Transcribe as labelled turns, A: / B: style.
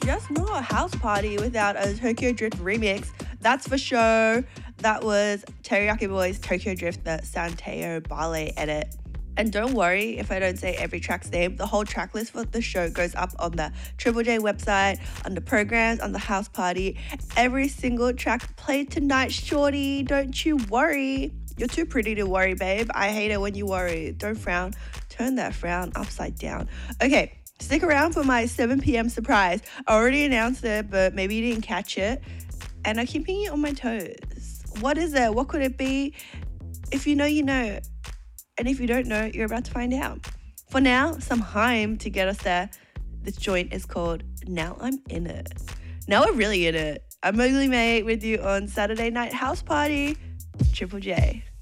A: just not a house party without a Tokyo Drift remix. That's for sure. That was Teriyaki Boys' Tokyo Drift, the Santeo Ballet edit. And don't worry if I don't say every track's name. The whole track list for the show goes up on the Triple J website, under programs, on the house party. Every single track played tonight, shorty. Don't you worry. You're too pretty to worry, babe. I hate it when you worry. Don't frown. Turn that frown upside down. Okay, stick around for my 7 p.m. surprise. I already announced it, but maybe you didn't catch it. And I'm keeping you on my toes. What is it? What could it be? If you know, you know. And if you don't know, you're about to find out. For now, some Haim to get us there. This joint is called Now I'm In It. Now we're really in it. I'm Mowgli Mate with you on Saturday Night House Party. Triple J.